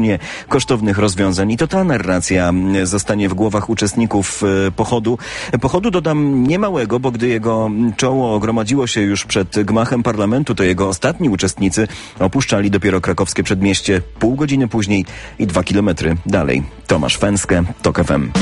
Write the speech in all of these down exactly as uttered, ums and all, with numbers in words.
kosztownych rozwiązań i to ta narracja zostanie w głowach uczestników pochodu. Pochodu dodam niemałego, bo gdy jego czoło gromadziło się już przed gmachem parlamentu, to jego ostatni uczestnicy opuszczali dopiero krakowskie przedmieście pół godziny później i dwa kilometry dalej. Tomasz Fęskę, TOK F M.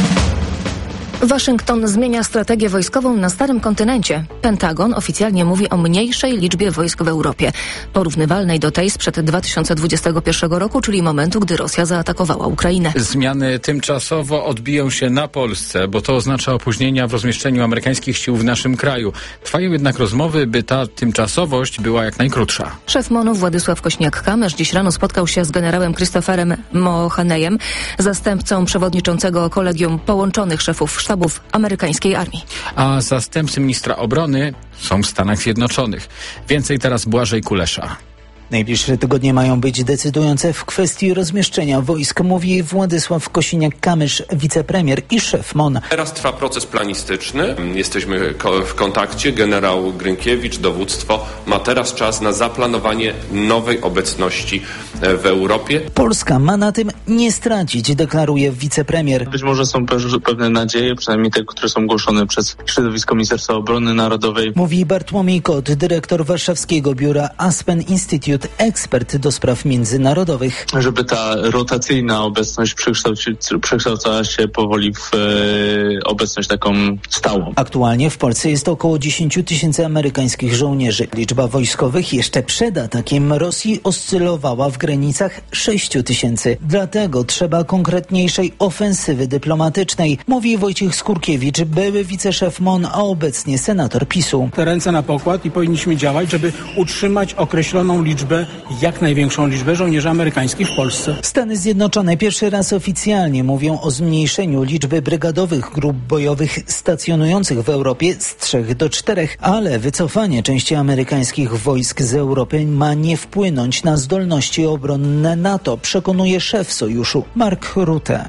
Waszyngton zmienia strategię wojskową na Starym Kontynencie. Pentagon oficjalnie mówi o mniejszej liczbie wojsk w Europie, porównywalnej do tej sprzed dwa tysiące dwudziestego pierwszego roku, czyli momentu, gdy Rosja zaatakowała Ukrainę. Zmiany tymczasowo odbiją się na Polsce, bo to oznacza opóźnienia w rozmieszczeniu amerykańskich sił w naszym kraju. Trwają jednak rozmowy, by ta tymczasowość była jak najkrótsza. Szef MON-u Władysław Kośniak-Kamysz dziś rano spotkał się z generałem Christopherem Mohanejem, zastępcą przewodniczącego Kolegium Połączonych Szefów Sztabów amerykańskiej armii. A zastępcy ministra obrony są w Stanach Zjednoczonych. Więcej teraz Błażej Kulesza. Najbliższe tygodnie mają być decydujące w kwestii rozmieszczenia wojsk, mówi Władysław Kosiniak-Kamysz, wicepremier i szef MON. Teraz trwa proces planistyczny. Jesteśmy w kontakcie. Generał Grynkiewicz, dowództwo ma teraz czas na zaplanowanie nowej obecności w Europie. Polska ma na tym nie stracić, deklaruje wicepremier. Być może są pewne nadzieje, przynajmniej te, które są głoszone przez środowisko Ministerstwa Obrony Narodowej. Mówi Bartłomiej Kot, dyrektor warszawskiego biura Aspen Institute, ekspert do spraw międzynarodowych. Żeby ta rotacyjna obecność przekształcała się powoli w e, obecność taką stałą. Aktualnie w Polsce jest około dziesięć tysięcy amerykańskich żołnierzy. Liczba wojskowych jeszcze przed atakiem Rosji oscylowała w granicach sześć tysięcy. Dlatego trzeba konkretniejszej ofensywy dyplomatycznej, mówi Wojciech Skurkiewicz, były wiceszef MON, a obecnie senator PiSu. Te ręce na pokład i powinniśmy działać, żeby utrzymać określoną liczbę, jak największą liczbę żołnierzy amerykańskich w Polsce. Stany Zjednoczone pierwszy raz oficjalnie mówią o zmniejszeniu liczby brygadowych grup bojowych stacjonujących w Europie z trzech do czterech, ale wycofanie części amerykańskich wojsk z Europy ma nie wpłynąć na zdolności obronne NATO, przekonuje szef sojuszu Mark Rutte.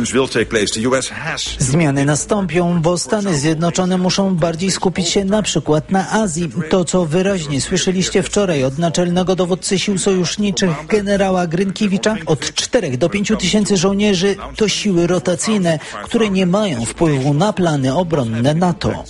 Zmiany nastąpią, bo Stany Zjednoczone muszą bardziej skupić się na przykład na Azji. To, co wyraźnie słyszeliście wczoraj od naczelnego dowódcy sił sojuszniczych generała Grynkiewicza, od czterech do pięciu tysięcy żołnierzy to siły rotacyjne, które nie mają wpływu na plany obronne NATO.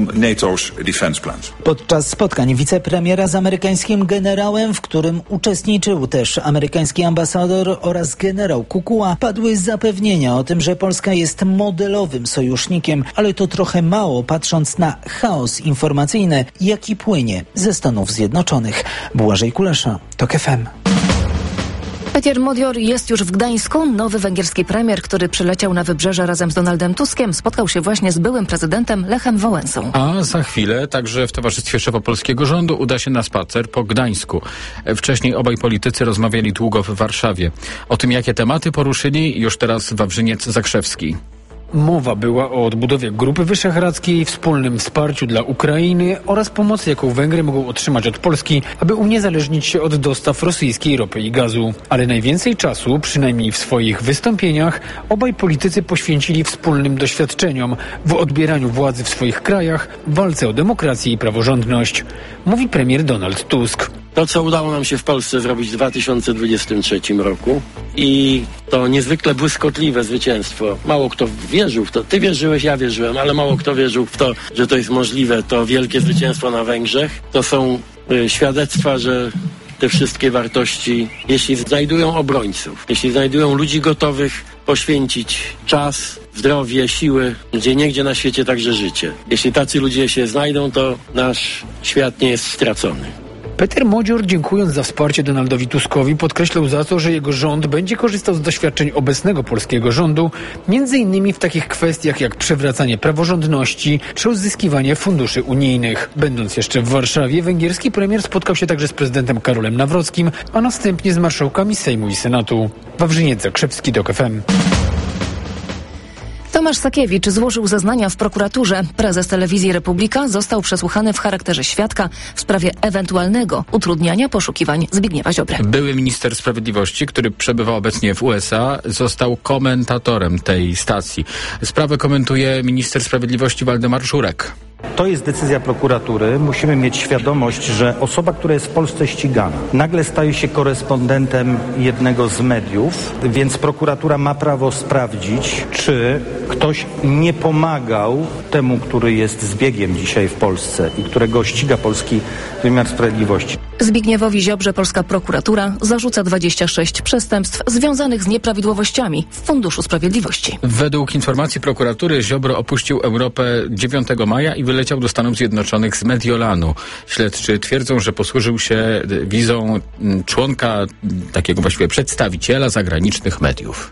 Podczas spotkań wicepremiera z amerykańskim generałem, w którym uczestniczył też amerykański ambasador oraz generał Kukuła, padły zapewnienia o tym, że Polska jest modelowym sojusznikiem, ale to trochę mało, patrząc na chaos informacyjny, jaki płynie ze Stanów Zjednoczonych. Błażej Kulesza, TOK F M. Peter Modior jest już w Gdańsku. Nowy węgierski premier, który przyleciał na wybrzeże razem z Donaldem Tuskiem, spotkał się właśnie z byłym prezydentem Lechem Wałęsą. A za chwilę także w towarzystwie szefa polskiego rządu uda się na spacer po Gdańsku. Wcześniej obaj politycy rozmawiali długo w Warszawie. O tym, jakie tematy poruszyli, już teraz Wawrzyniec Zakrzewski. Mowa była o odbudowie Grupy Wyszehradzkiej, wspólnym wsparciu dla Ukrainy oraz pomocy, jaką Węgry mogą otrzymać od Polski, aby uniezależnić się od dostaw rosyjskiej ropy i gazu. Ale najwięcej czasu, przynajmniej w swoich wystąpieniach, obaj politycy poświęcili wspólnym doświadczeniom w odbieraniu władzy w swoich krajach, w walce o demokrację i praworządność, mówi premier Donald Tusk. To, co udało nam się w Polsce zrobić w dwa tysiące dwudziestym trzecim roku i to niezwykle błyskotliwe zwycięstwo. Mało kto wierzył w to. Ty wierzyłeś, ja wierzyłem, ale mało kto wierzył w to, że to jest możliwe. To wielkie zwycięstwo na Węgrzech. To są y, świadectwa, że te wszystkie wartości, jeśli znajdują obrońców, jeśli znajdują ludzi gotowych poświęcić czas, zdrowie, siły, gdzie niegdzie na świecie także życie. Jeśli tacy ludzie się znajdą, to nasz świat nie jest stracony. Peter Modior, dziękując za wsparcie Donaldowi Tuskowi, podkreślał za to, że jego rząd będzie korzystał z doświadczeń obecnego polskiego rządu, między innymi w takich kwestiach jak przywracanie praworządności czy uzyskiwanie funduszy unijnych. Będąc jeszcze w Warszawie, węgierski premier spotkał się także z prezydentem Karolem Nawrockim, a następnie z marszałkami Sejmu i Senatu. Wawrzyniec Zakrzewski, TOK F M. Tomasz Sakiewicz złożył zeznania w prokuraturze. Prezes Telewizji Republika został przesłuchany w charakterze świadka w sprawie ewentualnego utrudniania poszukiwań Zbigniewa Ziobry. Były minister sprawiedliwości, który przebywa obecnie w U S A, został komentatorem tej stacji. Sprawę komentuje minister sprawiedliwości Waldemar Żurek. To jest decyzja prokuratury. Musimy mieć świadomość, że osoba, która jest w Polsce ścigana, nagle staje się korespondentem jednego z mediów, więc prokuratura ma prawo sprawdzić, czy ktoś nie pomagał temu, który jest zbiegiem dzisiaj w Polsce i którego ściga polski wymiar sprawiedliwości. Zbigniewowi Ziobrze polska prokuratura zarzuca dwadzieścia sześć przestępstw związanych z nieprawidłowościami w Funduszu Sprawiedliwości. Według informacji prokuratury Ziobro opuścił Europę dziewiątego maja i wyleciał do Stanów Zjednoczonych z Mediolanu. Śledczy twierdzą, że posłużył się wizą członka, takiego właściwie przedstawiciela zagranicznych mediów.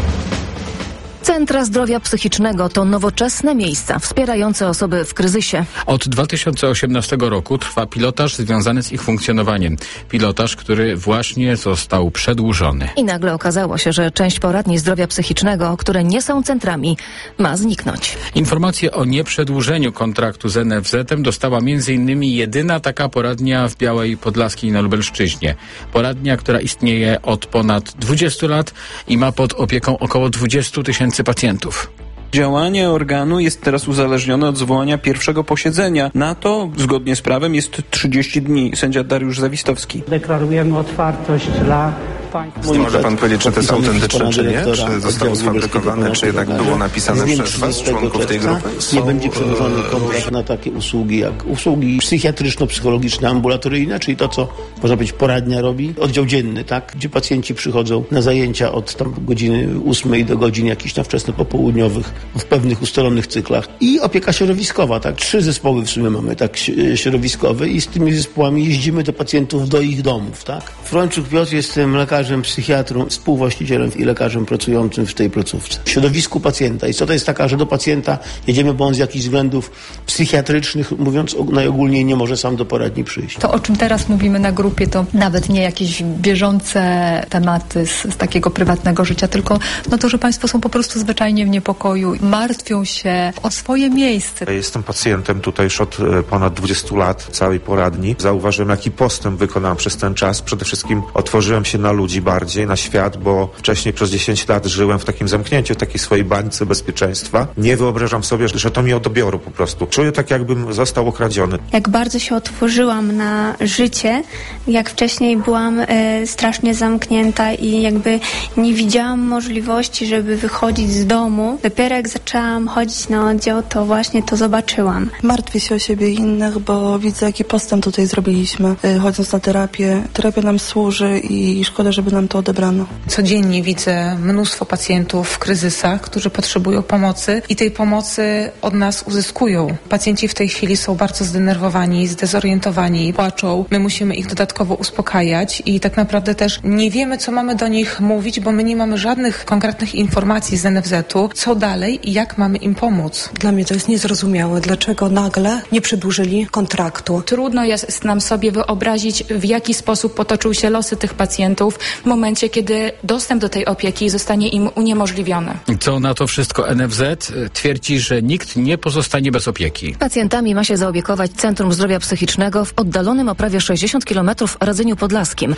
Centra zdrowia psychicznego to nowoczesne miejsca wspierające osoby w kryzysie. Od dwa tysiące osiemnastego roku trwa pilotaż związany z ich funkcjonowaniem. Pilotaż, który właśnie został przedłużony. I nagle okazało się, że część poradni zdrowia psychicznego, które nie są centrami, ma zniknąć. Informacje o nieprzedłużeniu kontraktu z N F Z-em dostała między innymi jedyna taka poradnia w Białej Podlaskiej na Lubelszczyźnie. Poradnia, która istnieje od ponad dwudziestu lat i ma pod opieką około dwudziestu tysięcy pacjentów. Działanie organu jest teraz uzależnione od zwołania pierwszego posiedzenia. Na to, zgodnie z prawem, jest trzydzieści dni. Sędzia Dariusz Zawistowski. Deklarujemy otwartość dla państwa. Może pan powiedzieć, czy to jest autentyczne, czy nie? Czy zostało sfabrykowane, czy jednak było napisane przez was, członków tej grupy? Są, nie będzie przedłużony kontrakt na takie usługi jak usługi psychiatryczno-psychologiczne, ambulatoryjne, czyli to, co można powiedzieć poradnia robi. Oddział dzienny, tak, gdzie pacjenci przychodzą na zajęcia od tam godziny ósmej do godzin jakichś tam wczesno-popołudniowych w pewnych ustalonych cyklach. I opieka środowiskowa, tak. Trzy zespoły w sumie mamy, tak, środowiskowe i z tymi zespołami jeździmy do pacjentów, do ich domów, tak. Frączuk Piotr, jestem lekarzem, psychiatrą, współwłaścicielem i lekarzem pracującym w tej placówce. W środowisku pacjenta. Istota jest taka, że do pacjenta jedziemy, bo on z jakichś względów psychiatrycznych, mówiąc najogólniej, nie może sam do poradni przyjść. To, o czym teraz mówimy na grupie, to nawet nie jakieś bieżące tematy z, z takiego prywatnego życia, tylko no to, że państwo są po prostu zwyczajnie w niepokoju, martwią się o swoje miejsce. Jestem pacjentem tutaj już od ponad dwudziestu lat, całej poradni. Zauważyłem, jaki postęp wykonałem przez ten czas. Przede wszystkim otworzyłem się na ludzi bardziej, na świat, bo wcześniej przez dziesięć lat żyłem w takim zamknięciu, w takiej swojej bańce bezpieczeństwa. Nie wyobrażam sobie, że to mi odbioru po prostu. Czuję tak, jakbym został okradziony. Jak bardzo się otworzyłam na życie, jak wcześniej byłam e, strasznie zamknięta i jakby nie widziałam możliwości, żeby wychodzić z domu. Dopiero jak zaczęłam chodzić na oddział, to właśnie to zobaczyłam. Martwię się o siebie i innych, bo widzę, jaki postęp tutaj zrobiliśmy, e, chodząc na terapię. Terapia nam służy i szkoda, żeby nam to odebrano. Codziennie widzę mnóstwo pacjentów w kryzysach, którzy potrzebują pomocy i tej pomocy od nas uzyskują. Pacjenci w tej chwili są bardzo zdenerwowani, zdezorientowani, płaczą. My musimy ich dodatkowo uspokajać i tak naprawdę też nie wiemy, co mamy do nich mówić, bo my nie mamy żadnych konkretnych informacji z N F Z-u, co dalej i jak mamy im pomóc. Dla mnie to jest niezrozumiałe, dlaczego nagle nie przedłużyli kontraktu. Trudno jest nam sobie wyobrazić, w jaki sposób potoczył się losy tych pacjentów w momencie, kiedy dostęp do tej opieki zostanie im uniemożliwiony. Co na to wszystko N F Z? Twierdzi, że nikt nie pozostanie bez opieki. Pacjentami ma się zaopiekować Centrum Zdrowia Psychicznego w oddalonym o prawie sześćdziesiąt kilometrów Radzeniu Podlaskim.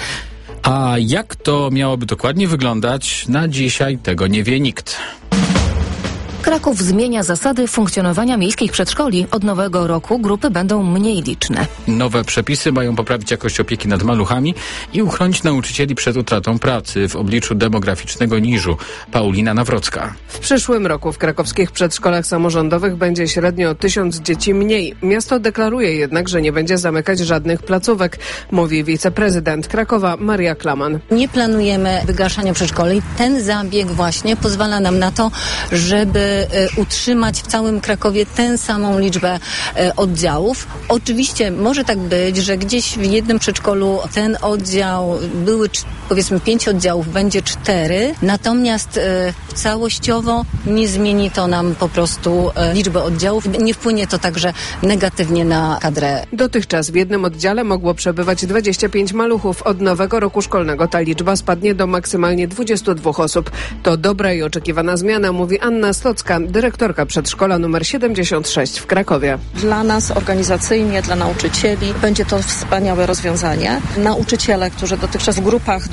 A jak to miałoby dokładnie wyglądać? Na dzisiaj tego nie wie nikt. Kraków zmienia zasady funkcjonowania miejskich przedszkoli. Od nowego roku grupy będą mniej liczne. Nowe przepisy mają poprawić jakość opieki nad maluchami i uchronić nauczycieli przed utratą pracy w obliczu demograficznego niżu. Paulina Nawrocka. W przyszłym roku w krakowskich przedszkolach samorządowych będzie średnio tysiąc dzieci mniej. Miasto deklaruje jednak, że nie będzie zamykać żadnych placówek, mówi wiceprezydent Krakowa Maria Klaman. Nie planujemy wygaszania przedszkoli. Ten zabieg właśnie pozwala nam na to, żeby utrzymać w całym Krakowie tę samą liczbę oddziałów. Oczywiście może tak być, że gdzieś w jednym przedszkolu ten oddział, były powiedzmy pięć oddziałów, będzie cztery, natomiast całościowo nie zmieni to nam po prostu liczby oddziałów. Nie wpłynie to także negatywnie na kadrę. Dotychczas w jednym oddziale mogło przebywać dwadzieścia pięć maluchów. Od nowego roku szkolnego ta liczba spadnie do maksymalnie dwudziestu dwóch osób. To dobra i oczekiwana zmiana, mówi Anna Stocka, dyrektorka przedszkola numer siedemdziesiąt sześć w Krakowie. Dla nas organizacyjnie, dla nauczycieli będzie to wspaniałe rozwiązanie. Nauczyciele, którzy dotychczas w grupach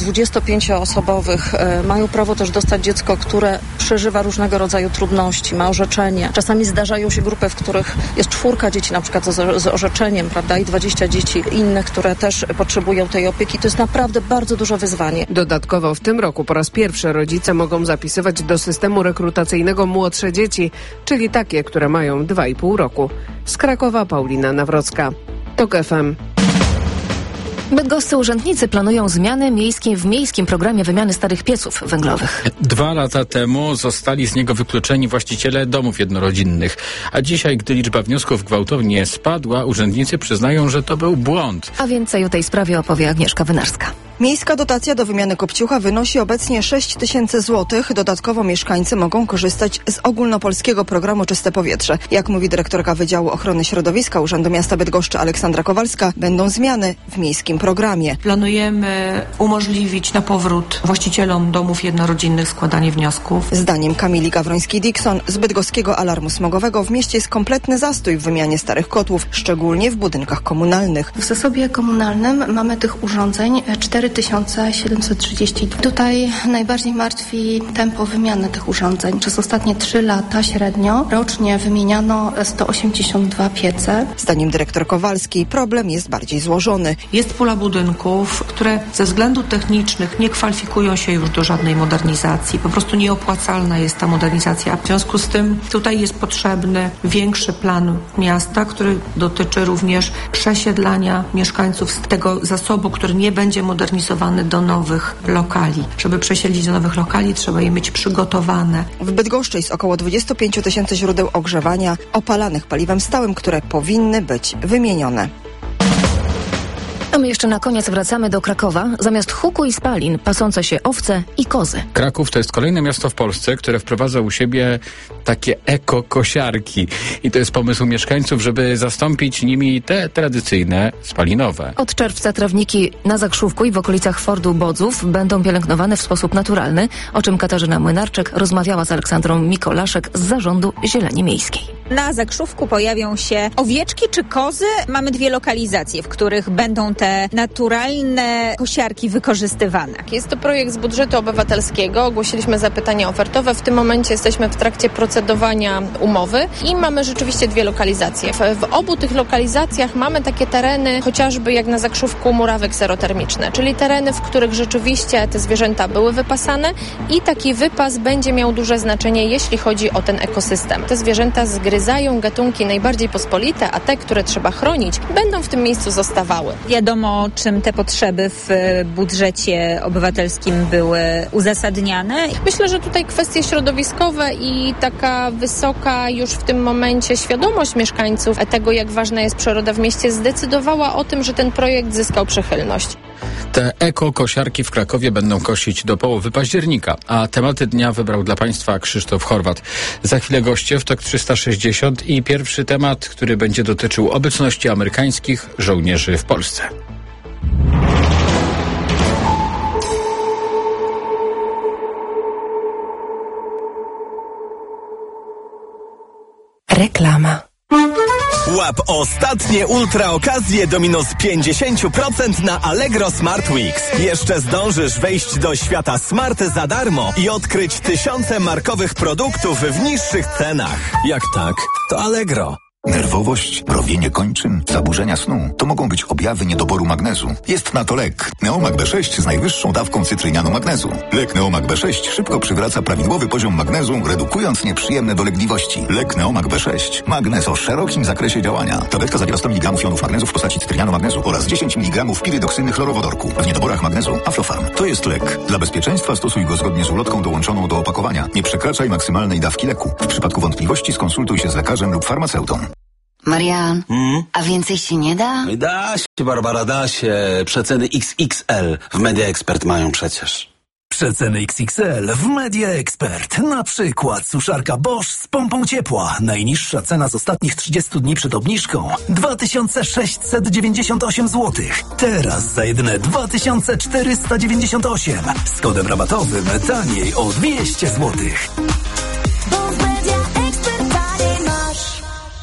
dwudziestopięcioosobowych mają prawo też dostać dziecko, które przeżywa różnego rodzaju trudności, ma orzeczenie. Czasami zdarzają się grupy, w których jest czwórka dzieci na przykład z, z orzeczeniem, prawda, i dwadzieścia dzieci innych, które też potrzebują tej opieki. To jest naprawdę bardzo duże wyzwanie. Dodatkowo w tym roku po raz pierwszy rodzice mogą zapisywać do systemu rekrutacyjnego młodsze dzieci, czyli takie, które mają dwa i pół roku. Z Krakowa Paulina Nawrocka. TOK F M. Bydgoscy urzędnicy planują zmiany miejskie w miejskim programie wymiany starych pieców węglowych. Dwa lata temu zostali z niego wykluczeni właściciele domów jednorodzinnych. A dzisiaj, gdy liczba wniosków gwałtownie spadła, urzędnicy przyznają, że to był błąd. A więcej o tej sprawie opowie Agnieszka Wynarska. Miejska dotacja do wymiany kopciucha wynosi obecnie sześć tysięcy złotych. Dodatkowo mieszkańcy mogą korzystać z ogólnopolskiego programu Czyste Powietrze. Jak mówi dyrektorka Wydziału Ochrony Środowiska Urzędu Miasta Bydgoszczy Aleksandra Kowalska, będą zmiany w miejskim programie. Planujemy umożliwić na powrót właścicielom domów jednorodzinnych składanie wniosków. Zdaniem Kamili Gawrońskiej-Dixon z bydgoskiego alarmu smogowego w mieście jest kompletny zastój w wymianie starych kotłów, szczególnie w budynkach komunalnych. W zasobie komunalnym mamy tych urządzeń cztery tysiące siedemset trzydzieści. Tutaj najbardziej martwi tempo wymiany tych urządzeń. Przez ostatnie trzy lata średnio rocznie wymieniano sto osiemdziesiąt dwa piece. Zdaniem dyrektor Kowalskiej problem jest bardziej złożony. Jest pula budynków, które ze względów technicznych nie kwalifikują się już do żadnej modernizacji. Po prostu nieopłacalna jest ta modernizacja. W związku z tym tutaj jest potrzebny większy plan miasta, który dotyczy również przesiedlania mieszkańców z tego zasobu, który nie będzie modernizowany do nowych lokali. Żeby przesiedlić do nowych lokali, trzeba je mieć przygotowane. W Bydgoszczy jest około dwadzieścia pięć tysięcy źródeł ogrzewania opalanych paliwem stałym, które powinny być wymienione. A my jeszcze na koniec wracamy do Krakowa. Zamiast huku i spalin pasące się owce i kozy. Kraków to jest kolejne miasto w Polsce, które wprowadza u siebie takie eko-kosiarki. I to jest pomysł mieszkańców, żeby zastąpić nimi te tradycyjne spalinowe. Od czerwca trawniki na Zakrzówku i w okolicach Fordu Bodzów będą pielęgnowane w sposób naturalny, o czym Katarzyna Młynarczyk rozmawiała z Aleksandrą Mikolaszek z Zarządu Zieleni Miejskiej. Na Zakrzówku pojawią się owieczki czy kozy. Mamy dwie lokalizacje, w których będą te naturalne kosiarki wykorzystywane. Jest to projekt z budżetu obywatelskiego. Ogłosiliśmy zapytania ofertowe. W tym momencie jesteśmy w trakcie procedowania umowy i mamy rzeczywiście dwie lokalizacje. W, w obu tych lokalizacjach mamy takie tereny, chociażby jak na Zakrzówku, murawy kserotermiczne, czyli tereny, w których rzeczywiście te zwierzęta były wypasane i taki wypas będzie miał duże znaczenie, jeśli chodzi o ten ekosystem. Te zwierzęta zgryzają gatunki najbardziej pospolite, a te, które trzeba chronić, będą w tym miejscu zostawały. Wiadomo, czym te potrzeby w budżecie obywatelskim były uzasadniane. Myślę, że tutaj kwestie środowiskowe i taka wysoka już w tym momencie świadomość mieszkańców tego, jak ważna jest przyroda w mieście, zdecydowała o tym, że ten projekt zyskał przychylność. Te eko-kosiarki w Krakowie będą kosić do połowy października, a tematy dnia wybrał dla Państwa Krzysztof Chorwat. Za chwilę goście w TOK trzysta sześćdziesiąt i pierwszy temat, który będzie dotyczył obecności amerykańskich żołnierzy w Polsce. Reklama. Łap ostatnie ultra okazje do minus pięćdziesiąt procent na Allegro Smart Weeks. Jeszcze zdążysz wejść do świata smart za darmo i odkryć tysiące markowych produktów w niższych cenach. Jak tak, to Allegro. Nerwowość, mrowienie kończyn, zaburzenia snu to mogą być objawy niedoboru magnezu. Jest na to lek Neomag B sześć z najwyższą dawką cytrynianu magnezu. Lek Neomag B sześć szybko przywraca prawidłowy poziom magnezu, redukując nieprzyjemne dolegliwości. Lek Neomag B sześć. Magnez o szerokim zakresie działania. Tabletka zawiera sto miligramów jonów magnezu w postaci cytrynianu magnezu oraz dziesięć miligramów pirydoksyny chlorowodorku. W niedoborach magnezu Aflofarm. To jest lek. Dla bezpieczeństwa stosuj go zgodnie z ulotką dołączoną do opakowania. Nie przekraczaj maksymalnej dawki leku. W przypadku wątpliwości skonsultuj się z lekarzem lub farmaceutą. Marian, hmm? a więcej się nie da? Da się, Barbara, da się. Przeceny X X L w Media Expert mają przecież. Przeceny X X L w Media Expert. Na przykład suszarka Bosch z pompą ciepła. Najniższa cena z ostatnich trzydziestu dni przed obniżką dwa tysiące sześćset dziewięćdziesiąt osiem złotych. Teraz za jedyne dwa tysiące czterysta dziewięćdziesiąt osiem. Z kodem rabatowym taniej o dwieście złotych.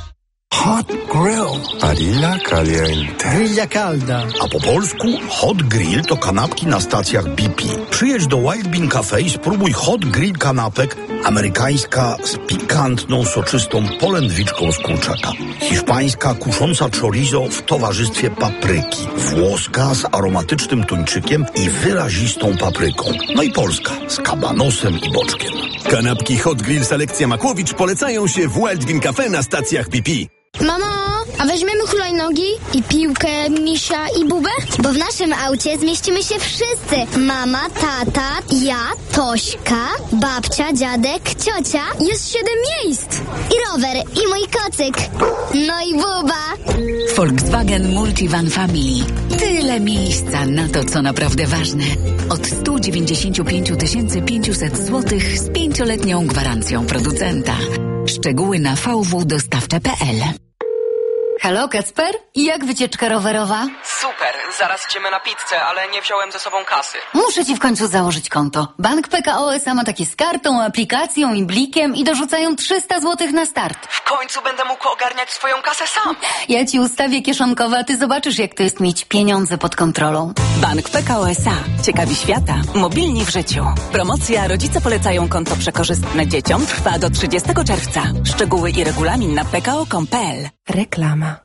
Hot Grill. Parilla caliente. Grilla calda. A po polsku Hot Grill to kanapki na stacjach B P. Przyjedź do Wild Bean Cafe i spróbuj Hot Grill kanapek. Amerykańska z pikantną, soczystą polędwiczką z kurczaka. Hiszpańska kusząca chorizo w towarzystwie papryki. Włoska z aromatycznym tuńczykiem i wyrazistą papryką. No i polska z kabanosem i boczkiem. Kanapki Hot Grill Selekcja Makłowicz polecają się w Wild Bean Cafe na stacjach B P. Mamo, a weźmiemy hulajnogi i piłkę, misia i bubę? Bo w naszym aucie zmieścimy się wszyscy. Mama, tata, ja, Tośka, babcia, dziadek, ciocia. Jest siedem miejsc. I rower, i mój kocyk. No i buba. Volkswagen Multivan Family. Tyle miejsca na to, co naprawdę ważne. Od sto dziewięćdziesiąt pięć tysięcy pięćset złotych z pięcioletnią gwarancją producenta. Szczegóły na v w dostawcze kropka p l. Halo, Kacper? Jak wycieczka rowerowa? Super, zaraz idziemy na pizzę, ale nie wziąłem ze sobą kasy. Muszę ci w końcu założyć konto. Bank P K O S A ma takie z kartą, aplikacją i blikiem i dorzucają trzysta złotych na start. W końcu będę mógł ogarniać swoją kasę sam. Ja ci ustawię kieszonkowe, a ty zobaczysz, jak to jest mieć pieniądze pod kontrolą. Bank P K O S A. Ciekawi świata. Mobilni w życiu. Promocja Rodzice polecają konto przekorzystne dzieciom trwa do trzydziestego czerwca. Szczegóły i regulamin na p k o kropka com kropka p l. Reklama.